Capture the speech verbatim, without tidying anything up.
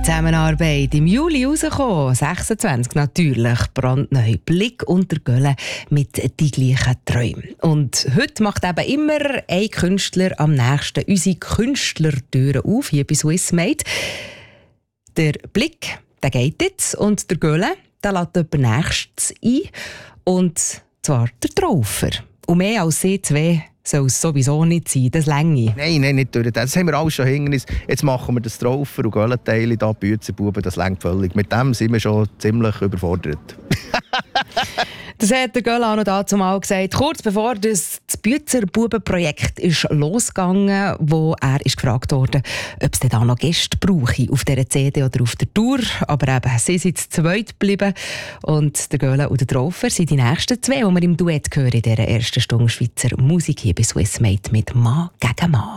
Zusammenarbeit im Juli rausgekommen. sechsundzwanzig natürlich, brandneu. Blick unter Gölle mit die gleichen Träumen. Und heute macht eben immer ein Künstler am nächsten unsere Künstlertüren auf, hier bei Swissmade. Der Blick, der geht jetzt, und der Gölle, der lädt jemand nächstes ein. Und zwar der Traufer. Und mehr als sie zwei soll es sowieso nicht sein, das Länge. Nein, nein, nicht durch. Das haben wir alles schon hinter uns. Jetzt machen wir das Traufer und Göllenteile, da Büzerbuben, das längt völlig. Mit dem sind wir schon ziemlich überfordert. Das hat der Gölle auch noch dazu mal gesagt, kurz bevor das, das Büzerbuben-Projekt ist losgegangen, wo er ist gefragt wurde, ob es denn da noch Gäste brauche auf dieser C D oder auf der Tour. Aber eben, sie sind zu zweit geblieben. Und der Gölle und der Traufer sind die nächsten zwei, die wir im Duett hören in dieser ersten Stunde Schweizer Musik hier bei Swissmade mit Mann gegen Mann.